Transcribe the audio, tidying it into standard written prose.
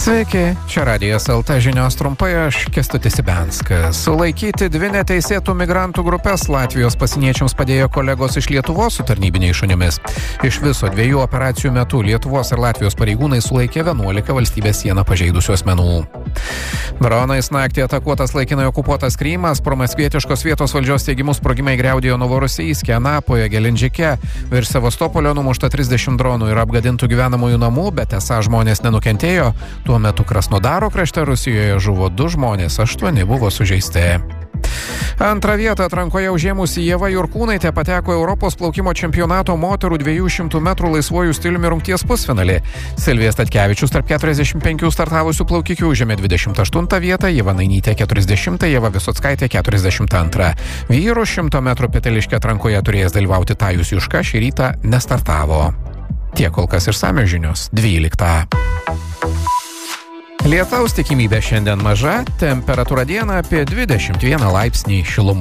Sveiki, čia Radijas LT žinios trumpai, aš Kęstutis Ibenskas. Sulaikyti 2 neteisėtų migrantų grupės Latvijos pasieniečiams padėjo kolegos iš Lietuvos su tarnybiniais šunimis. Iš viso 2 operacijų metu Lietuvos ir Latvijos pareigūnai sulaikė 11 valstybės sieną pažeidusių asmenų. Dronais naktį atakuotas laikinai okupuotas Krymas, promaskvietiškos vietos valdžios teigimus sprogimai griaudėjo Novorosijske, Anapoje, Gelenžike. Virš Sevastopolio numušta 30 dronų ir apgadintų gyvenamųjų namų, bet esą žmonės nenukentėjo. Tuo metu Krasnodaro krašte Rusijoje žuvo 2 žmonės, 8 buvo sužeisti. Antrą vietą atrankoje užėmusi Ieva Jurkūnaitė pateko Europos plaukimo čempionato moterų 200 metrų laisvuoju stiliumi rungties pusfinalį. Silvija Statkevičius tarp 45 startavusių plaukikių užėmė 28 vietą, Ieva Nainytė 40, Ieva Visockaitė 42. Vyrų 100 metrų peteliške atrankoje turėjęs dalyvauti Tajus Juška šį rytą nestartavo. Tiek kol kas išsamios žinios 12. Lietaus tikimybė šiandien maža, temperatūra dieną apie 21 laipsnį šilumos.